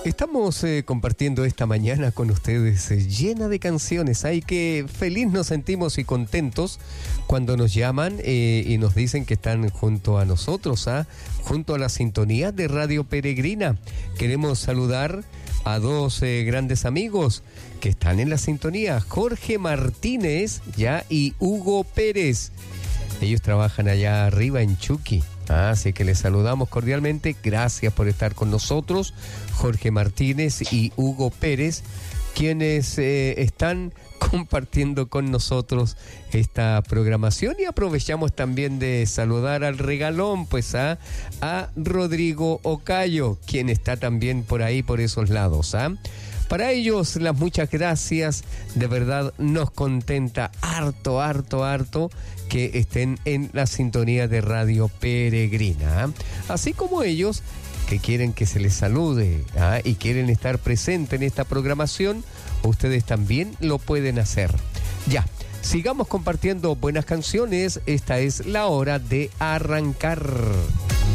Estamos compartiendo esta mañana con ustedes llena de canciones. Hay que feliz nos sentimos y contentos cuando nos llaman y nos dicen que están junto a nosotros, junto a la sintonía de Radio Peregrina. Queremos saludar a dos grandes amigos que están en la sintonía, Jorge Martínez y Hugo Pérez. Ellos trabajan allá arriba en Chuqui. Así que les saludamos cordialmente. Gracias por estar con nosotros, Jorge Martínez y Hugo Pérez, quienes están compartiendo con nosotros esta programación. Y aprovechamos también de saludar al regalón, a Rodrigo Ocayo, quien está también por ahí, por esos lados. Para ellos, las muchas gracias. De verdad nos contenta harto que estén en la sintonía de Radio Peregrina. Así como ellos que quieren que se les salude y quieren estar presentes en esta programación, ustedes también lo pueden hacer. Ya, sigamos compartiendo buenas canciones. Esta es la hora de arrancar.